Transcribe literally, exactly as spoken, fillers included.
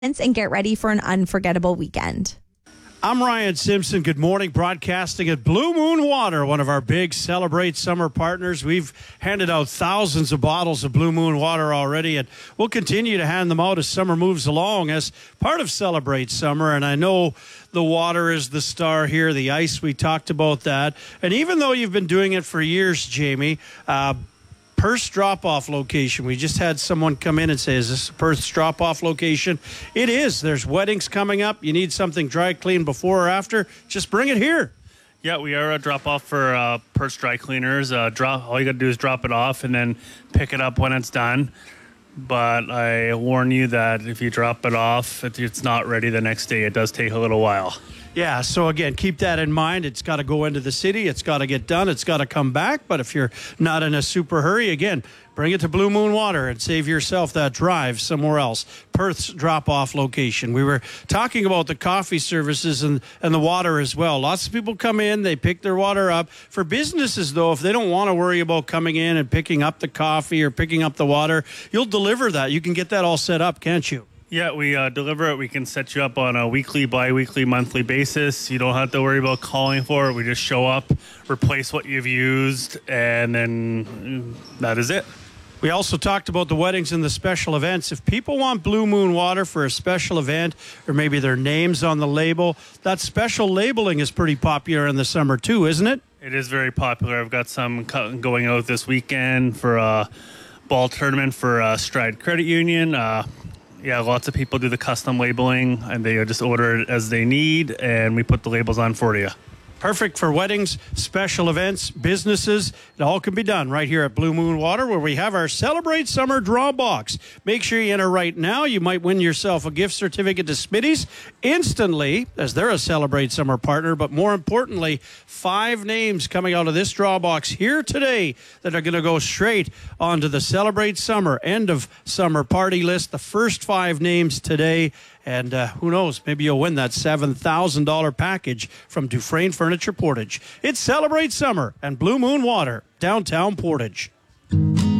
and get ready for an unforgettable weekend. I'm Ryan Simpson. Good morning. Broadcasting at Blue Moon Water, one of our big Celebrate Summer partners. We've handed out thousands of bottles of Blue Moon Water already, and we'll continue to hand them out as summer moves along as part of Celebrate Summer. And I know the water is the star here, the ice, we talked about that. And even though you've been doing it for years, Jamie, uh, Perth's drop-off location. We just had someone come in and say, is this Perth's drop-off location? It is. There's weddings coming up. You need something dry clean before or after. Just bring it here. Yeah, we are a drop-off for uh, Perth's dry cleaners. Uh, drop. All you got to do is drop it off and then pick it up when it's done. But I warn you that if you drop it off, if it's not ready the next day, it does take a little while. Yeah, so again, keep that in mind. It's got to go into the city. It's got to get done. It's got to come back. But if you're not in a super hurry, again, bring it to Blue Moon Water and save yourself that drive somewhere else. Perth's drop-off location. We were talking about the coffee services and, and the water as well. Lots of people come in, they pick their water up. For businesses, though, if they don't want to worry about coming in and picking up the coffee or picking up the water, you'll deliver that. You can get that all set up, can't you? Yeah, we uh, deliver it. We can set you up on a weekly, bi-weekly, monthly basis. You don't have to worry about calling for it. We just show up, replace what you've used, and then that is it. We also talked about the weddings and the special events. If people want Blue Moon Water for a special event or maybe their name's on the label, that special labeling is pretty popular in the summer too, isn't it? It is very popular. I've got some going out this weekend for a ball tournament for uh, Stride Credit Union. Uh, Yeah, lots of people do the custom labeling, and they just order it as they need, and we put the labels on for you. Perfect for weddings, special events, businesses. It all can be done right here at Blue Moon Water, where we have our Celebrate Summer Draw Box. Make sure you enter right now. You might win yourself a gift certificate to Smitty's instantly, as they're a Celebrate Summer partner. But more importantly, five names coming out of this draw box here today that are going to go straight onto the Celebrate Summer end of summer party list. The first five names today. And uh, who knows, maybe you'll win that seven thousand dollars package from Dufresne Furniture Portage. It's Celebrate Summer and Blue Moon Water, downtown Portage.